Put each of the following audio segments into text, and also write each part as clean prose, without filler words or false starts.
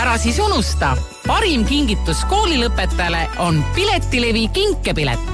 ära siis unusta. Parim kingitus koolilõpetajale on Piletilevi kinkepilet.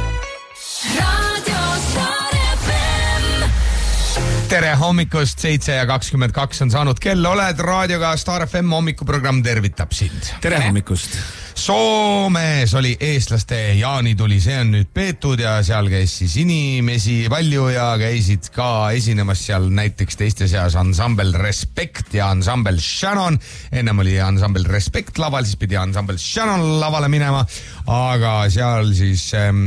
Tere hommikust, 7:22 on saanud kell, oled raadioga Star FM hommikuprogramm tervitab sind. Tere hommikust. Soomes oli eestlaste jaanituli, see on nüüd peetud ja seal käis siis inimesi palju ja käisid ka esinemas seal näiteks teiste seas ansambel Respect ja ansambel Shannon. Ennem oli ansambel Respect laval, siis pidi ansambel Shannon lavale minema, aga seal siis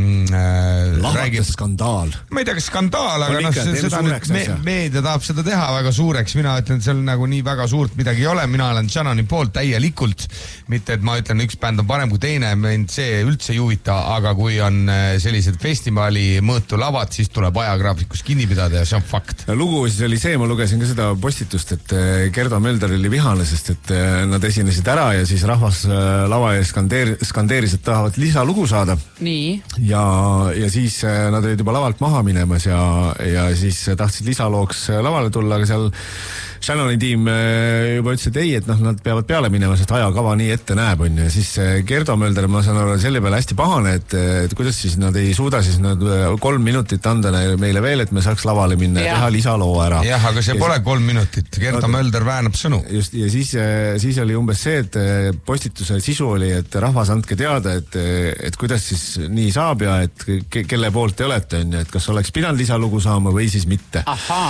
räägib skandaal. Ma ei tea, kas skandaal, aga seda meedia tahab seda teha väga suureks. Mina ütlen, et seal nagu nii väga suurt midagi ei ole. Mina olen Shannoni poolt täielikult, mitte et ma ütlen, üks bänd on parem kui teine, mind see üldse ei huvita, aga kui on sellised festivali mõõtu lavad, siis tuleb ajagraafikus kinni pidada ja see on fakt. Lugu siis oli see, ma lugesin ka seda postitust, et Gerdo Mölder oli vihane, sest et nad esinesid ära ja siis rahvas lava ees skandeeris, et tahavad lisalugu saada. Nii. Ja siis nad olid juba lavalt maha minemas ja siis tahtsid lisalooks lavale tulla, aga seal Shannoni tiim juba ütles, et ei, et nad peavad peale minema, sest ajakava nii ette näeb, on ja siis Gerdo Mölder, ma saan aru, selle peale hästi pahane, et kuidas siis nad ei suuda siis 3 minutit anda meile veel, et me saaks lavale minna ja teha lisaloo ära. Jah, aga see pole 3 minutit, Gerdo Mölder väänab sõnu. Just, ja siis oli umbes see, et postituse sisu oli, et rahvas andke teada, et kuidas siis nii saab ja et kelle poolt te olete, on ja et kas oleks pidanud lisalugu saama või siis mitte.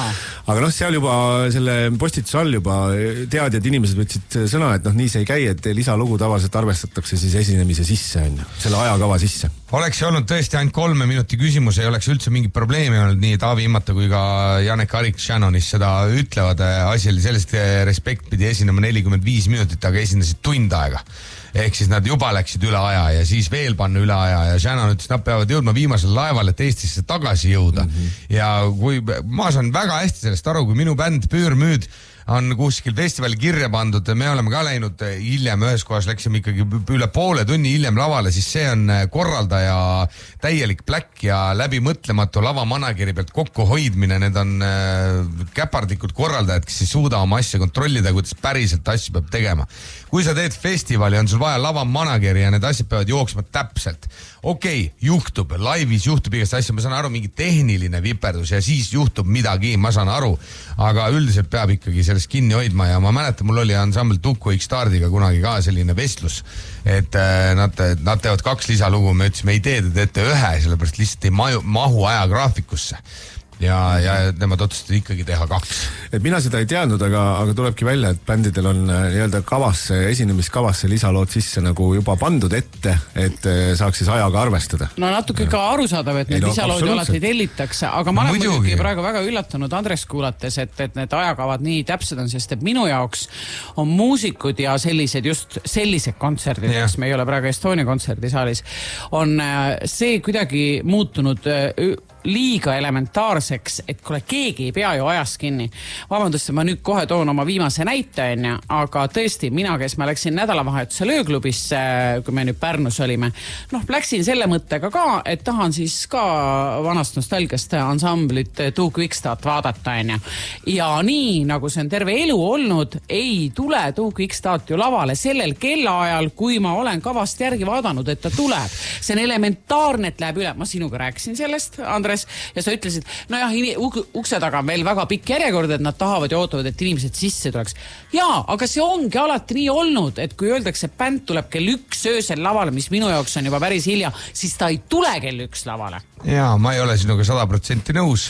Aga seal juba selle postituse all juba teadjad inimesed võtsid sõna, et nii see ei käi, et lisalugu tavaliselt arvestatakse siis esinemise sisse, on selle ajakava sisse. Oleks see olnud tõesti ainult 3 minuti küsimus, ei oleks üldse mingit probleemi olnud, nii Taavi Immata kui ka Janek Arik Shannonis seda ütlevad. Asi oli sellest, Respect pidi esinema 45 minutit, aga esinesid tund aega. Ehk siis nad juba läksid üle aja ja siis veel panna üle aja ja Shannon ütles, nad peavad jõudma viimasel laeval, et Eestisse tagasi jõuda. Ja kui ma saan väga hästi sellest aru, kui minu bänd Püürmüüd on kuskil festivali kirja pandud, me oleme ka läinud hiljem, ühes kohas läksime ikkagi üle poole tunni hiljem lavale, siis see on korraldaja täielik pläkk ja läbimõtlematu lavamanageri pealt kokku hoidmine, need on käpardikud korraldajad, kes ei suuda oma asja kontrollida, kuidas päriselt asju peab tegema. Kui sa teed festivali, on sul vaja lavamanageri ja need asjad peavad jooksma täpselt. Okei, juhtub, laivis juhtub igast asja, ma saan aru, mingi tehniline viperdus ja siis juhtub midagi, ma saan aru, aga üldiselt peab ikkagi sellest kinni hoidma ja ma mäletan, mul oli ansambel Tuku X-Stardiga kunagi ka selline vestlus, et nad teevad 2 lisalugu, me ütlesime, ei teete 1, sellepärast lihtsalt ei mahu ajagraafikusse. Ja nemad otsustasid ikkagi teha 2. Et mina seda ei teadnud, aga tulebki välja, et bändidel on nii-öelda esinemiskavasse lisalood sisse nagu juba pandud ette, et saaks siis ajaga arvestada. No natuke ka arusaadav, et need lisaloodi alati tellitakse, aga ma olen muidugi praegu väga üllatunud Andres kuulates, et need ajakavad nii täpsed on, sest et minu jaoks on muusikud ja sellised kontserdid, kes me ei ole praegu Estonia kontserdisaalis, on see kuidagi muutunud liiga elementaarseks, et kuule, keegi ei pea ju ajas kinni. Vabandust, ma nüüd kohe toon oma viimase näite, aga tõesti, mina, kes ma läksin nädalavahetuse lööklubisse, kui me nüüd Pärnus olime, läksin selle mõttega ka, et tahan siis ka vanast nostalgiast ansamblit Two Quickstart vaadata, ja nii, nagu see on terve elu olnud, ei tule Two Quickstart ju lavale sellel kellaajal, kui ma olen kavast järgi vaadanud, et ta tuleb. See on elementaarne, et läheb üle. Ma sinuga rääkisin sellest, Andres, ja sa ütlesid, ukse taga on veel väga pikk järjekord, et nad tahavad ja ootavad, et inimesed sisse tuleks. Jaa, aga see ongi alati nii olnud, et kui öeldakse, et bänd tuleb kell 1 öösel lavale, mis minu jaoks on juba päris hilja, siis ta ei tule kell 1 lavale. Jaa, ma ei ole sinuga 100% nõus.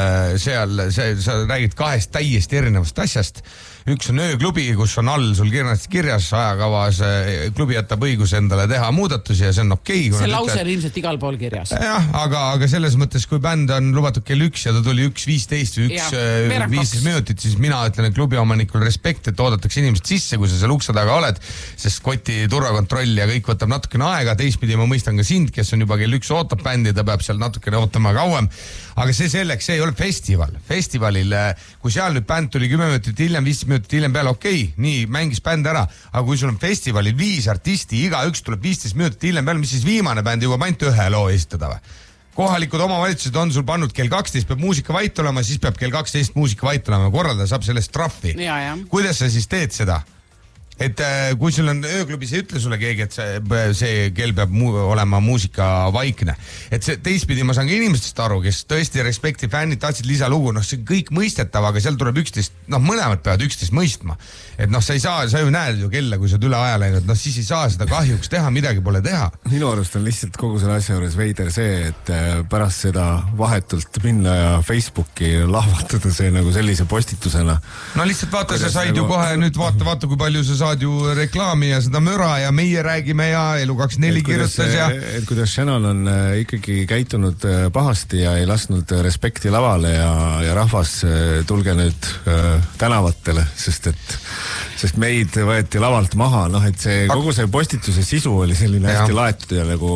Sa räägid 2 täiesti erinevast asjast. Üks on ööklubi, kus on all sul kirjas ajakavas, klubi jätab õiguse endale teha muudatusi ja see on okei. See lause on ilmselt igal pool kirjas. Jah, aga selles mõttes, kui bänd on lubatud kell 1 ja ta tuli 1.15 või 1.15 minutit, siis mina ütlen, et klubi omanikul respekt, et oodatakse inimesed sisse, kui sa seal ukse taga oled, sest koti turvakontroll ja kõik võtab natukene aega, teistpidi ma mõistan ka sind, kes on juba kell 1 ootab bändi, ta peab seal natukene ootama kauem. Aga see selleks, see ei ole festival. Festivalil, kui seal nüüd bänd tuli 10 minutit hiljem, 15 minutit hiljem peale, okei, nii mängis bänd ära, aga kui sul on festivalil 5 artisti, iga üks tuleb 15 minutit hiljem peale, mis siis viimane bänd jõuab ainult 1 loo esitada või? Kohalikud omavalitsused on sul pannud kell 12 peab muusika vait olema, siis peab kell 12 muusika vait olema, korraldaja saab sellest trahvi. Kuidas sa siis teed seda? et kui sul on ööklubis, ei ütle sulle keegi, et see kell peab olema muusika vaikne. Et see teistpidi ma saan ka inimestest aru, kes tõesti respekti fännid tahtsid lisalugu, see on kõik mõistetav, aga seal tuleb 11, mõlemad peavad 11 mõistma. Et sa ei saa, sa ju näed ju kella, kui sa üle aja läinud, siis ei saa seda kahjuks teha, midagi pole teha. Minu arust on lihtsalt kogu selle asja juures veider see, et pärast seda vahetult minna ja Facebooki lahvatada see nagu sellise postitusena. No lihtsalt vaata, sa said ju kohe, nüüd vaata, kui palju sa saad ju reklaami ja seda müra ja meie räägime ja Elu24 kirjutas ja... Et kuidas Shannon on ikkagi käitunud pahasti ja ei lasknud respekti lavale ja rahvas tulge nüüd tänavatele, sest meid võeti lavalt maha, et see kogu see postituse sisu oli selline hästi laetud ja nagu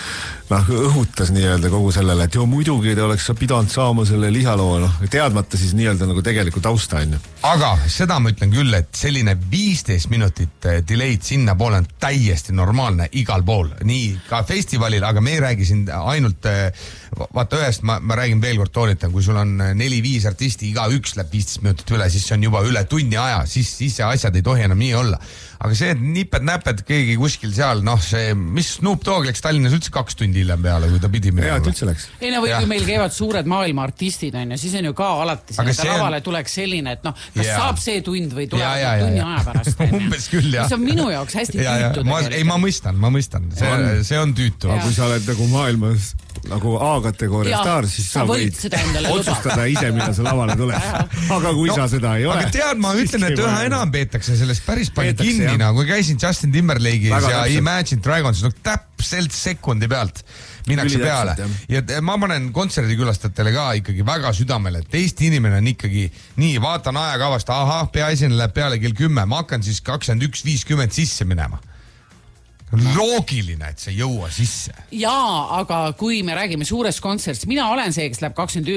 õhutas nii-öelda kogu sellele, et muidugi te oleks pidanud saama selle lisaloo, teadmata siis nii-öelda nagu tegelikult tausta on ju. Aga seda ma ütlen küll, et selline 15 minutit delay'd sinna poole on täiesti normaalne igal pool, nii ka festivalil, aga me ei räägi siin ainult, vaata ühest ma räägin veel kord toonitan, kui sul on 4-5 artisti, iga üks läheb 15 minutit üle, siis see on juba üle tunni aja, siis see asjad ei tohi enam nii olla. Aga see, et niped-näped keegi kuskil seal, see, mis Snoop Dogg läks Tallinnas üldse 2 tundi hiljem peale, kui ta pidi minema. Jaa, et üldse läks. Ei, või kui meil käivad suured maailma artistid, siis on ju ka alati see, et lavale tuleks selline, et kas saab see tund või tuleb tunni aja pärast. Umbes küll, jah. See on minu jaoks hästi tüütu. Ei, ma mõistan. See on tüütu. Aga kui sa oled nagu maailmas nagu A-kategooria staar, siis sa võid otsustada ise, mida sa lavale tuleb. Aga kui sa seda ei ole... Aga tead, ma ütlen, et üha enam peetakse sellest päris palju kinni. Kui käisin Justin Timberlake'is ja Imagine Dragons, täpselt sekundi pealt minnakse peale. Ja ma panen kontserdikülastajatele ka ikkagi väga südamele, et Eesti inimene on ikkagi nii, vaatan ajakavast, peaasine läheb peale kell 10, ma hakkan siis 21.50 sisse minema. Loogiline, et see jõua sisse. Jaa, aga kui me räägime suurest kontserdist, mina olen see, kes läheb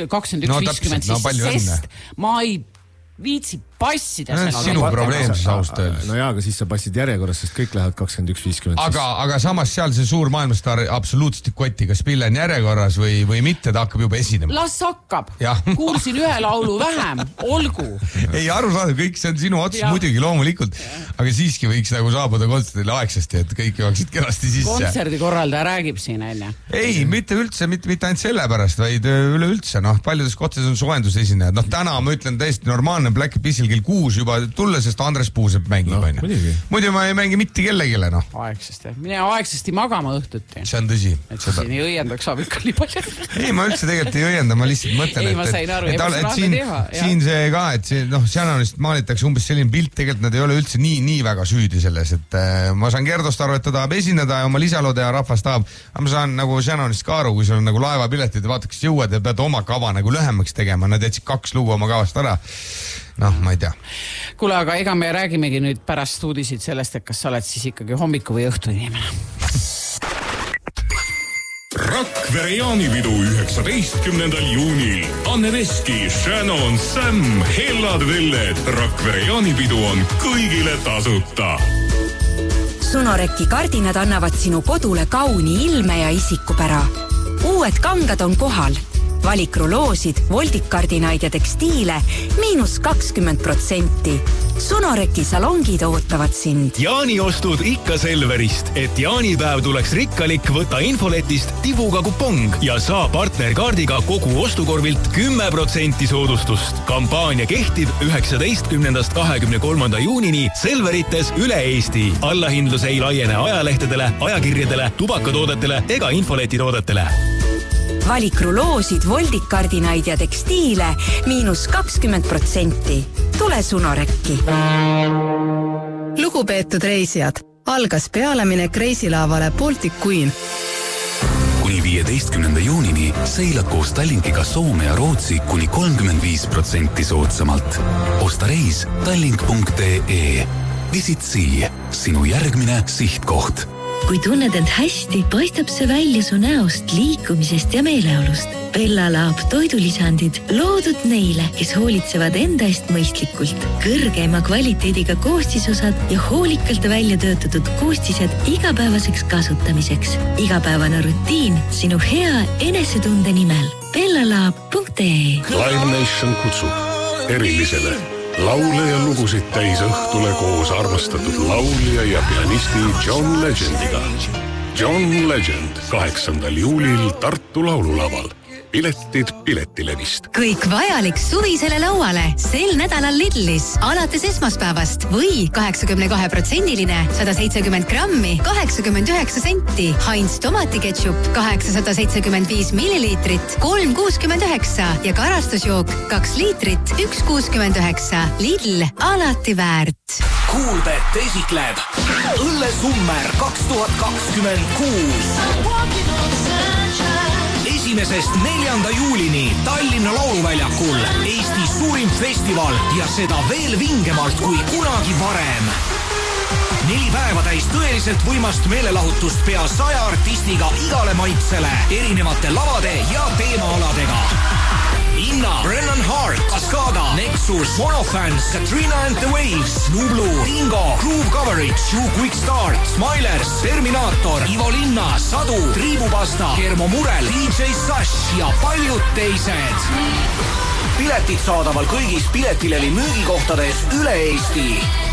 21.50 sisse, sest ma ei viitsi passida. Sinu probleem siis ausalt öeldes. No jaa, aga siis sa passid järjekorras, sest kõik lähevad 21.50. Aga samas seal see suur maailmastaar absoluutselt kotti, kas Pille on järjekorras või mitte, ta hakkab juba esinema. Las hakkab. Kuulsin ühe laulu vähem, olgu. Ei, aru saada, kõik see on sinu otsus muidugi loomulikult, aga siiski võiks nagu saabuda kontserdile aegsasti, et kõik jõuaksid kenasti sisse. Kontserdikorraldaja räägib siin, enne. Ei, mitte üldse, mitte ainult selle pärast, vaid üleüldse, paljudes kohtades on soendusesinejad. Täna ma ütlen täiesti normaalne Black Pissil kell 6 juba tulla, sest Andres Puusepp mängib. Muidu ma ei mängi mitte kellegile. Aegsasti. Mine aegsasti magama õhtuti. See on tõsi. Et siin ei õiendaks saab ikka nii palju. Ei, ma üldse tegelikult ei õienda, ma lihtsalt mõtlen, et siin see ka, et Shannonist maalitakse umbes selline pilt, tegelikult nad ei ole üldse nii väga süüdi selles, et ma saan Gerdost aru, et ta tahab esineda ja oma lisaloode ja rahvas tahab, aga ma saan nagu Shannonist ka aru, kui sul on nagu laevapiletid ja vaataks jõuad ja pead oma kava nagu lühemaks tegema, nad jätsid 2 lugu oma kavast ära. Ma ei tea. Kuule, aga ega me räägimegi nüüd pärast uudisid sellest, et kas sa oled siis ikkagi hommiku või õhtu inimene. Rakvere jaanipidu 19. juunil. Anne Veski, Shannon, Sam, Hellad Velled. Rakvere jaanipidu on kõigile tasuta. Sunoreki kardinad annavad sinu kodule kauni ilme ja isikupära. Uued kangad on kohal. Valikruloosid, voldikardinaid ja tekstiile -20%. Sunoreki salongid ootavad sind. Jaaniostud ikka Selverist. Et jaanipäev tuleks rikkalik, võta infoletist tibuga kupong ja saa partnerkaardiga kogu ostukorvilt 10% soodustust. Kampaania kehtib 19. 23. juunini Selverites üle Eesti. Allahindlus ei laiene ajalehtedele, ajakirjadele, tubakatoodetele ega infoletitoodetele. Valikruloosid, voldikardinaid ja tekstiile -20%. Tule Sunorekki. Lugupeetud reisijad, algas pealeminek reisilaavale Baltic Queen. Kuni 15. juunini seila koos Tallinkiga Soome ja Rootsi kuni 35% soodsamalt. Osta reis tallink.ee. Visit Sea, sinu järgmine sihtkoht. Kui tunned end hästi, paistab see välja su näost, liikumisest ja meeleolust. Bella Lab toidulisandid loodud neile, kes hoolitsevad enda eest mõistlikult. Kõrgema kvaliteediga koostisosad ja hoolikalt välja töötatud koostised igapäevaseks kasutamiseks. Igapäevane rutiin sinu hea enesetunde nimel. bellalab.ee. Live Nation kutsub erilisele laule ja lugusid täis õhtule koos armastatud laulja ja pianisti John Legendiga. John Legend 8. juulil Tartu laululaval. Piletid Piletilevist. Kõik vajalik suvisele lauale sel nädalal Lidlis alates esmaspäevast või 82%-line 170 grammi 89 senti. Heinz tomatiketšup 875 milliliitrit 3,69 ja karastusjook 2 liitrit 1,69. Lidl alati väärt. Kuulbet esitleb Õllesummer 2026. 1. 4. juulini Tallinna Lauluväljakul Eesti suurim festival ja seda veel vingemalt kui kunagi varem. 4 päeva täis tõeliselt võimast meelelahutust pea 100 artistiga igale maitsele, erinevate lavade ja teemaaladega. Inna, Brennan Hart, Cascada, Nexus, Monofans, Katrina and the Waves, Nublu, Dingo, Groove Coverage, Two Quick Start, Smilers, Terminator, Ivo Linna, Sadu, Triibupasta, Kermo Murel, DJ Sash ja paljud teised. Piletid saadaval kõigis Piletilevi müügikohtades üle Eesti.